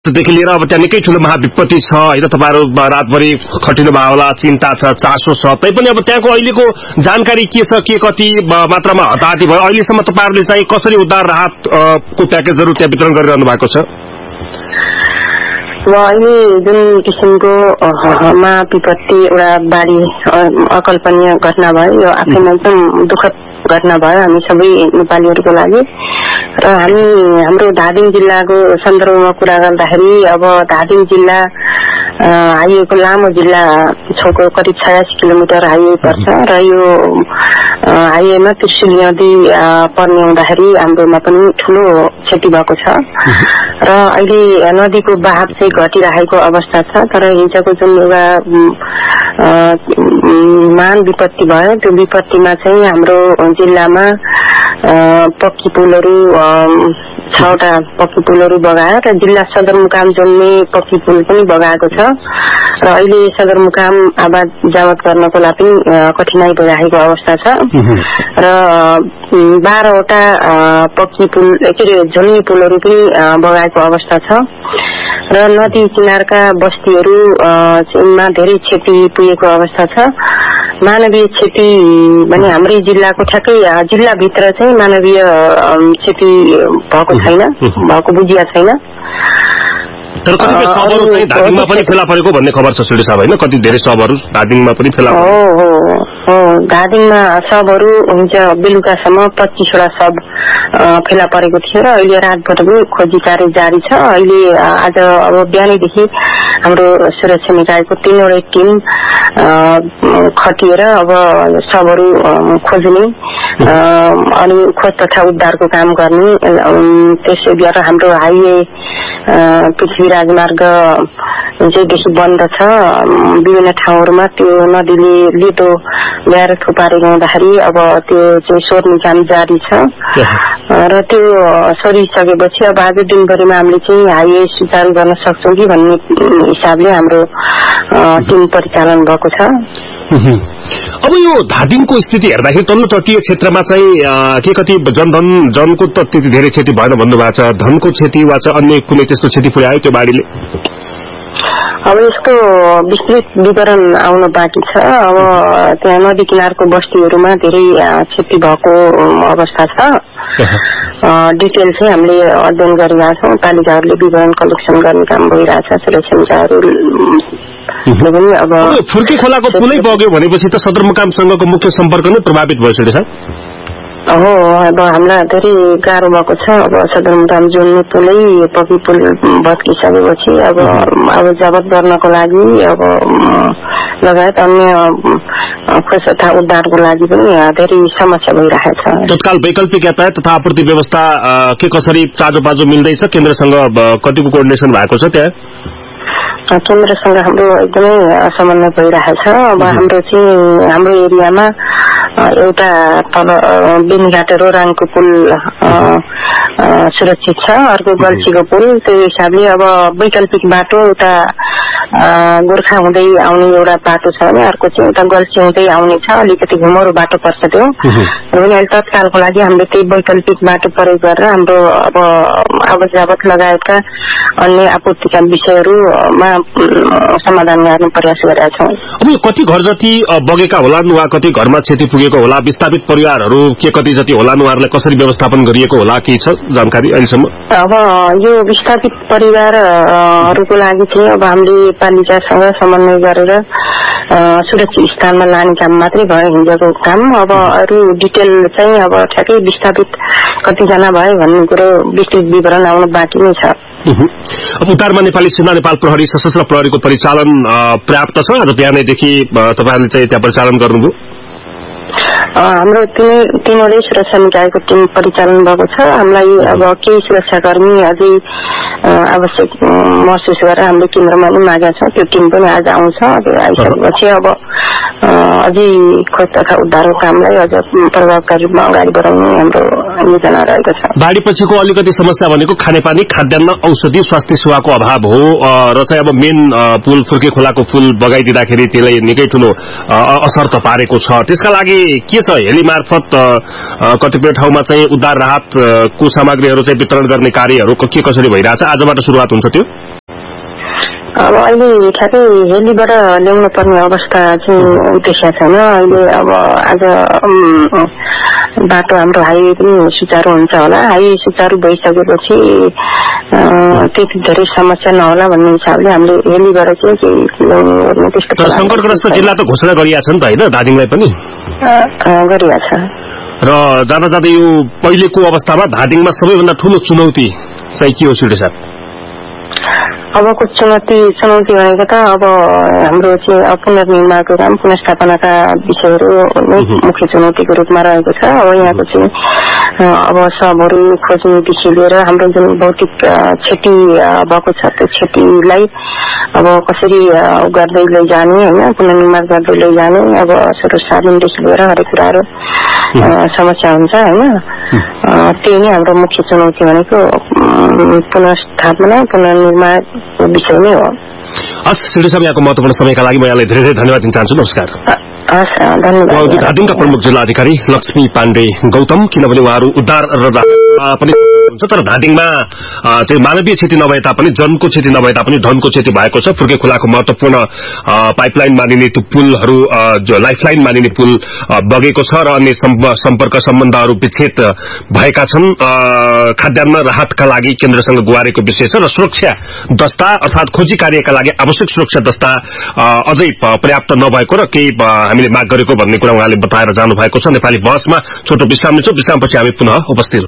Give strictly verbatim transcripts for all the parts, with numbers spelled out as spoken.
देखि लिएर अब त्यहाँ निकै ठुलो महाविपत्ति छ हैन, तपाईहरु रातभरि खटिनु भयो होला, चिन्ता छ, चासो छ, तैपनि अब त्यहाँको अहिलेको जानकारी के छ, के कति मात्रामा हताहती भयो, अहिलेसम्म तपाईहरुले चाहिँ कसरी उद्धार राहत को प्याकेजहरु त्यहाँ वितरण गरिरहनु भएको छ? अब अहिले जुन किसिमको महाविपत्ति एउटा बाढी अकल्पनीय घटना भयो, यो आफैमा एकदम दुःखद घटना भयो हामी सबै नेपालीहरुको लागि। र हामी हाम्रो धादिङ जिल्लाको सन्दर्भमा कुरा गर्दाखेरि अब धादिङ जिल्ला हाइवेको लामो जिल्ला छेउको करिब छयासी किलोमिटर हाइवे पर्छ र यो हाइवेमा त्रिशुली नदी पर्ने हुँदाखेरि हाम्रोमा पनि ठूलो क्षति भएको छ र अहिले नदीको बहाव चाहिँ घटिरहेको अवस्था छ। तर हिजोको जुन एउटा महान विपत्ति भयो त्यो विपत्तिमा चाहिँ हाम्रो जिल्लामा पक्की पुलहरू छवटा पक्की पुलहरू बगायो र जिल्ला सदरमुकाम जन्ने पक्की पुल पनि बगाएको छ र अहिले सदरमुकाम आवाज जावत गर्नको लागि कठिनाई भइरहेको अवस्था छ र बाह्रवटा पक्की पुल के अरे झुल्ने पुलहरू पनि बगाएको अवस्था छ र नदी किनारका बस्तीहरूमा धेरै क्षति पुगेको अवस्था छ। मानवीय क्षति भने हाम्रै जिल्लाको ठ्याक्कै जिल्लाभित्र चाहिँ मानवीय क्षति भएको छैन, भएको बुझिया छैन। तर कतिपय सबहरू चाहिँ धादिङमा पनि फेला परेको भन्ने खबर छ सुरेश साहब हैन, कति धेरै सबहरू धादिङमा पनि फेला परे। हो हो हो धादिङमा सबहरू हुन्छ बेलुकासम्म पच्चीस वटा सब फेला परेको थियो र अहिले रातभर पनि खोजी कार्य जारी छ। अहिले आज अब बिहानैदेखि हाम्रो सुरक्षा निकायको तीनवटै टिम खटिएर अब सबहरू खोज्ने अनि खोज तथा उद्धारको काम गर्ने। त्यसै गरेर हाम्रो हाइवे पृथ्वी राजमार्ग जुनदेखि बन्द छ विभिन्न ठाउँहरूमा त्यो नदीले लिदो ल्याएर थुपारेको हुँदाखेरि अब त्यो चाहिँ सोध्ने काम जारी छ र त्यो सोधिसकेपछि अब आज दिनभरिमा हामीले चाहिँ हाइवे सुचारू गर्न सक्छौं कि भन्ने हिसाबले हाम्रो टिम परिचालन भएको छ। अब यो धादिङको स्थिति हेर्दाखेरि तल्लो तटीय क्षेत्रमा चाहिँ के कति जनधन जनको त त्यति धेरै क्षति भएन भन्नुभएको छ, धनको क्षति वा चाहिँ अन्य कुनै त्यस्तो क्षति पुर्यायो त्यो बाढीले? अब यसको विस्तृत विवरण आउन बाँकी छ। अब त्यहाँ नदी किनारको बस्तीहरूमा धेरै क्षति भएको अवस्था छ। डिटेल चाहिँ हामीले अध्ययन गरिरहेका छौँ, पालिकाहरूले विवरण कलेक्सन गर्ने काम भइरहेछ। सुरक्षा निकायहरू अब फुर्के खोलाको पुलै बग्यो भनेपछि त सदरमुकामसँगको मुख्य सम्पर्क नै प्रभावित भयो सुरेश साहब? हो, अब हामीलाई धेरै गाह्रो भएको छ। अब सदरमुकाम जोड्ने पुलै पक्की पुल भत्किसकेपछि अब अब जबत गर्नको लागि अब लगायत अन्य खोज तथा उद्धारको लागि पनि धेरै समस्या भइरहेको छ। तत्काल वैकल्पिक यातायात तथा आपूर्ति व्यवस्था के कसरी चाँजो बाजो मिल्दैछ? केन्द्रसँग कतिको कोअर्डिनेसन भएको छ त्यहाँ? केन्द्रसँग हाम्रो एकदमै समन्वय भइरहेको छ। अब हाम्रो चाहिँ हाम्रो एरियामा एउटा तल बेनीघाट रोराङको पुल सुरक्षित छ, अर्को गल्छीको पुल। त्यो हिसाबले अब वैकल्पिक बाटो एउटा गोर्खा हुँदै आउने एउटा बाटो छ भने अर्को चाहिँ एउटा गल्छी हुँदै आउने छ, अलिकति घुमरो बाटो पर्छ त्यो। अनि अहिले तत्कालको लागि हामीले त्यही वैकल्पिक बाटो प्रयोग गरेर हाम्रो अब आवत जावत लगायतका अन्य आपूर्तिका विषयहरूमा समाधान गर्ने प्रयास गरेका छौँ। अब यो कति घर जति बगेका होलान् वा कति घरमा क्षति पुगेको होला, विस्थापित परिवारहरू के कति जति होलान्, उहाँहरूलाई कसरी व्यवस्थापन गरिएको होला, के छ जानकारी अहिलेसम्म? अब यो विस्थापित परिवारहरूको लागि चाहिँ अब हामीले पालिकासँग समन्वय गरेर सुरक्षित स्थानमा लाने काम मात्रै भयो हिजोको काम। अब अरू डिटेल चाहिँ अब ठ्याक्कै विस्थापित कतिजना भयो भन्ने कुरो विस्तृत विवरण आउन बाँकी नै छ। अब उद्धारमा नेपाली सेना, नेपाल प्रहरी, सशस्त्र प्रहरीको परिचालन पर्याप्त छ? आज बिहानैदेखि तपाईहरुले चाहिँ त्यहाँ परिचालन गर्नुभयो? हाम्रो तीन तीनवटै सुरक्षा निकायको टिम परिचालन भएको छ। हामीलाई अब केही सुरक्षाकर्मी अझै आवश्यक महसुस गरेर हामीले केन्द्रमा पनि मागेका छौँ। त्यो टिम पनि आज आउँछ। त्यो आइसकेपछि अब अझै खोज तथा उद्धारको कामलाई अझ प्रभावकारी रूपमा अगाडि बढाउने हाम्रो योजना रहेको छ। बाढीपछिको अलिकति समस्या भनेको खानेपानी, खाद्यान्न, औषधि, स्वास्थ्य सेवाको अभाव हो र चाहिँ अब मेन पुल फुर्के खोलाको पुल बगाइदिँदाखेरि त्यसले निकै ठूलो असर त पारेको छ। त्यसका लागि के छ हेली मार्फत कतिपय ठाउँमा चाहिँ उद्धार राहतको सामग्रीहरू चाहिँ वितरण गर्ने कार्यहरू के कसरी भइरहेछ? आजबाट सुरुवात हुन्छ त्यो? अब अहिले ठ्याक्कै हेलीबाट ल्याउनु पर्ने अवस्था चाहिँ उद्देश्य छैन। अहिले अब आज बाटो हाम्रो हाइवे पनि सुचारू हुन्छ होला। हाइवे सुचारू भइसकेपछि त्यति धेरै समस्या नहोला भन्ने हिसाबले हामीले हेलीबाट चाहिँ केही ल्याउनु पर्ने त्यस्तो। संकटग्रस्त जिल्ला त घोषणा गरिएको छ नि त होइन, धादिङलाई पनि गरिएको छ। र जाँदा जाँदै यो पहिलेको अवस्थामा धादिङमा सबैभन्दा ठूलो चुनौती चाहिँ के हो सुडे साहब? अबको चुनौती चुनौती भनेको त अब हाम्रो चाहिँ पुनर्निर्माणको काम, पुनर्स्थापनाका विषयहरू नै मुख्य चुनौतीको रूपमा रहेको छ। अब यहाँको चाहिँ अब सबहरू खोज्नेदेखि लिएर हाम्रो जुन भौतिक क्षति भएको छ त्यो क्षतिलाई अब कसरी गर्दै लैजाने होइन, पुनर्निर्माण गर्दै लैजाने, अब स्रोत साधनदेखि लिएर हरेक कुराहरू समस्या हुन्छ होइन। त्यही नै हाम्रो मुख्य चुनौती भनेको पुनर्स्थापना पुनर्निर्माण विषय नै हो। हस् सिडी साहब, यहाँको महत्त्वपूर्ण समयका लागि म यहाँलाई धेरै धेरै धन्यवाद दिन चाहन्छु। नमस्कार। हस् धन्यवाद। धादिङका प्रमुख जिल्लाधिकारी लक्ष्मी पाण्डे गौतम, किनभने उहाँहरू उद्धार पनि हुन्छ तर धादिङमा त्यो मानवीय क्षति नभए तापनि जनको क्षति नभए तापनि धनको क्षति भएको छ। फुर्के खोलाको महत्वपूर्ण पाइपलाइन मानिने त्यो पुलहरू लाइफलाइन मानिने पुल बगेको छ र अन्य सम्पर्क सम्बन्धहरू विच्छेद भएका छन्। खाद्यान्न राहतका लागि केन्द्रसँग गुहारेको विषय छ र सुरक्षा दस्ता अर्थात खोजी कार्यका लागि आवश्यक सुरक्षा दस्ता अझै पर्याप्त नभएको र केही हामीले माग गरेको भन्ने कुरा उहाँले बताएर जानु भएको छ। नेपाली बहसमा छोटो विश्राम लिन्छौँ, विश्रामपछि हामी पुनः उपस्थित।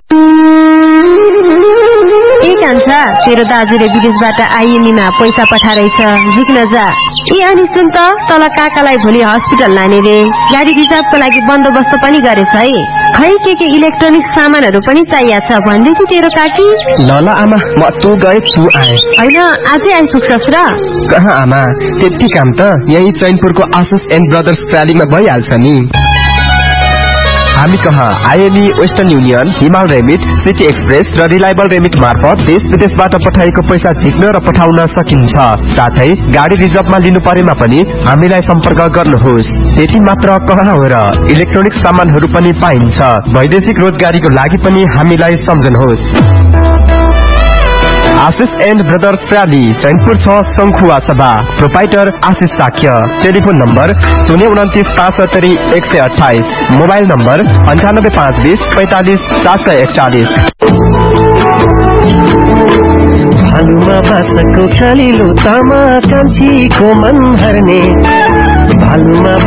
ए कान्छा, तेरो दाजुले विदेशबाट आइएमईमा पैसा पठाइरहेछ, झुक्न जा। ए अनि सुन त, तल काकालाई भोलि हस्पिटल लाने रे, गाडी रिजर्भको लागि बन्दोबस्त पनि गरेछ है। खै के के इलेक्ट्रोनिक सामानहरू पनि चाहिएको छ भन्दैथि तेरो काकी। ल ल आमा, म तँ गए छु आए। होइन आजै आइपुग्छस् र? कहाँ आमा, त्यति काम त यही चैनपुरको आसुस एन्ड ब्रदर्स रयालीमा भइहाल्छ नि। हामी कहाँ आइएमई, वेस्टर्न युनियन, हिमाल रेमिट, सिटी एक्सप्रेस र रिलायबल रेमिट मार्फत देश विदेशबाट पठाएको पैसा झिक्न र पठाउन सकिन्छ। साथै गाडी रिजर्भमा लिनु परेमा पनि हामीलाई सम्पर्क गर्नुहोस्। त्यति मात्र कहाँ हो र, इलेक्ट्रोनिक सामानहरू पनि पाइन्छ। वैदेशिक रोजगारीको लागि पनि हामीलाई सम्झनुहोस्। आशिष एन्ड ब्रदर्स रयाली, चैनपुर छ, शंखुवा सभा, प्रोपाइटर आशिष साक्य। टेलिफोन नम्बर शून्य उन्तिस पाँच सत्तरी एक सय अठाइस, मोबाइल नम्बर अन्ठानब्बे पाँच बिस पैंतालिस सात सय एकचालिस। भालुमा बाँसको खालिलो तामा कान्छीको मन हर्ने, भालुमा